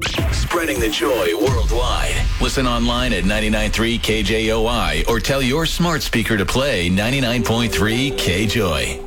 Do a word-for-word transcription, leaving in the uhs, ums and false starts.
Spreading the joy worldwide. Listen online at ninety-nine point three K J O I or tell your smart speaker to play ninety-nine point three K Joy.